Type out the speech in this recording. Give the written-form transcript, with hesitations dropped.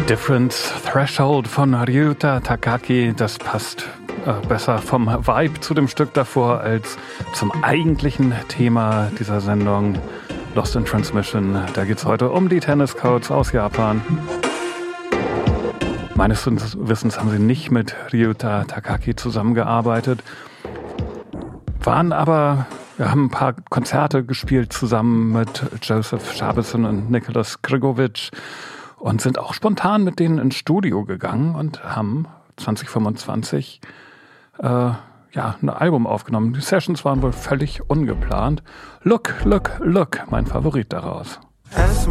Different Threshold von Ryuta Takaki, das passt besser vom Vibe zu dem Stück davor als zum eigentlichen Thema dieser Sendung, Lost in Transmission. Da geht es heute um die Tennis-Codes aus Japan. Meines Wissens haben sie nicht mit Ryuta Takaki zusammengearbeitet, haben ein paar Konzerte gespielt zusammen mit Joseph Shabason und Nicholas Grigovic und sind auch spontan mit denen ins Studio gegangen und haben 2025 ein Album aufgenommen. Die Sessions waren wohl völlig ungeplant. Look, Look, Look, mein Favorit daraus.